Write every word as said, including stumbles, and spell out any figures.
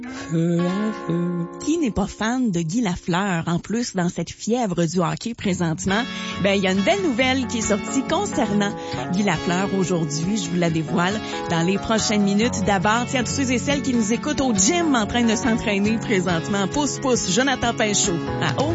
Qui n'est pas fan de Guy Lafleur? En plus, dans cette fièvre du hockey présentement, ben il y a une belle nouvelle qui est sortie concernant Guy Lafleur aujourd'hui. Je vous la dévoile dans les prochaines minutes. D'abord, tiens, tous ceux et celles qui nous écoutent au gym en train de s'entraîner présentement. Pousse, pousse, Jonathan Pinchot. Ah, oh.